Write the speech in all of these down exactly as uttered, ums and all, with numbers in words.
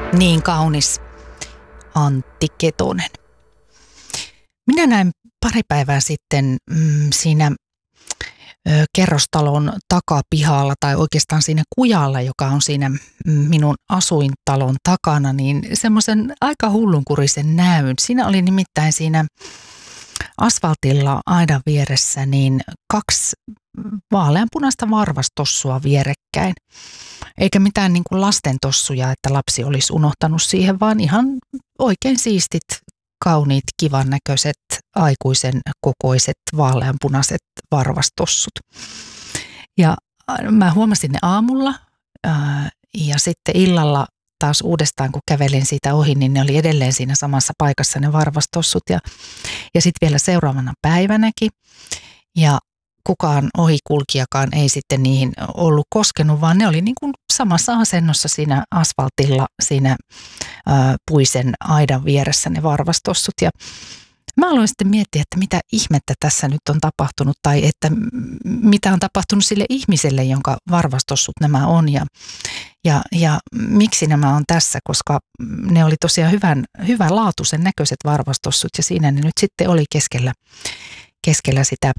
Niin kaunis Antti Ketonen. Minä näin pari päivää sitten mm, siinä ö, kerrostalon takapihalla tai oikeastaan siinä kujalla, joka on siinä minun asuintalon takana, niin semmoisen aika hullunkurisen näyn. Siinä oli nimittäin siinä asfaltilla aidan vieressä niin kaksi vaaleanpunaista varvastossua vierekkäin. Eikä mitään niin kuin lastentossuja, että lapsi olisi unohtanut siihen, vaan ihan oikein siistit, kauniit, kivan näköiset, aikuisen kokoiset, vaaleanpunaiset varvastossut. Ja mä huomasin ne aamulla ää, ja sitten illalla taas uudestaan, kun kävelin siitä ohi, niin ne oli edelleen siinä samassa paikassa ne varvastossut. Ja, ja sitten vielä seuraavana päivänäkin. Ja kukaan ohikulkijakaan ei sitten niihin ollut koskenut, vaan ne oli niin kuin samassa asennossa siinä asfaltilla, siinä ää, puisen aidan vieressä ne varvastossut. Ja mä aloin sitten miettiä, että mitä ihmettä tässä nyt on tapahtunut tai että mitä on tapahtunut sille ihmiselle, jonka varvastossut nämä on ja, ja, ja miksi nämä on tässä, koska ne oli tosiaan hyvän, hyvänlaatuisen näköiset varvastossut ja siinä ne nyt sitten oli keskellä, keskellä sitä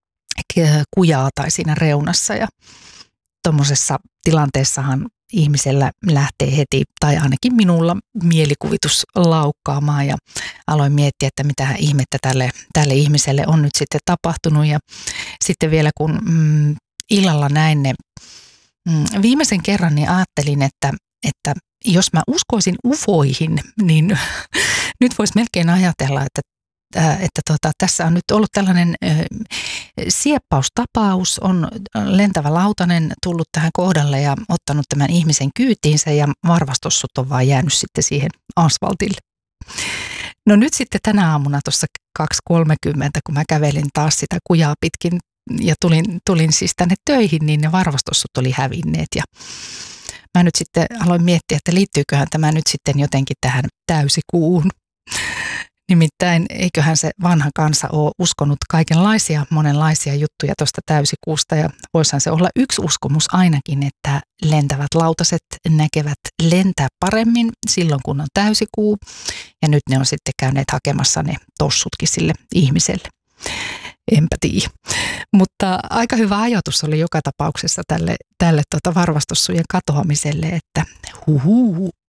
kujaa tai siinä reunassa ja tuommoisessa tilanteessahan ihmisellä lähtee heti, tai ainakin minulla mielikuvitus laukkaamaan ja aloin miettiä, että mitä ihmettä tälle, tälle ihmiselle on nyt sitten tapahtunut ja sitten vielä kun mm, illalla näin ne mm, viimeisen kerran, niin ajattelin, että, että jos mä uskoisin ufoihin, niin nyt voisi melkein ajatella, että että tuota, tässä on nyt ollut tällainen ö, sieppaustapaus, on lentävä lautanen tullut tähän kohdalle ja ottanut tämän ihmisen kyytiinsä ja varvastossut on vaan jäänyt sitten siihen asfaltille. No nyt sitten tänä aamuna tuossa kaksi kolmekymmentä, kun mä kävelin taas sitä kujaa pitkin ja tulin, tulin siis tänne töihin, niin ne varvastossut oli hävinneet ja mä nyt sitten aloin miettiä, että liittyyköhän tämä nyt sitten jotenkin tähän täysikuuhun. Nimittäin eiköhän se vanha kansa ole uskonut kaikenlaisia, monenlaisia juttuja tuosta täysikuusta ja voisihan se olla yksi uskomus ainakin, että lentävät lautaset näkevät lentää paremmin silloin kun on täysikuu ja nyt ne on sitten käyneet hakemassa ne tossutkin sille ihmiselle. Enpä tiedä. Mutta aika hyvä ajatus oli joka tapauksessa tälle, tälle tuota varvastossujen katoamiselle, että huhuu,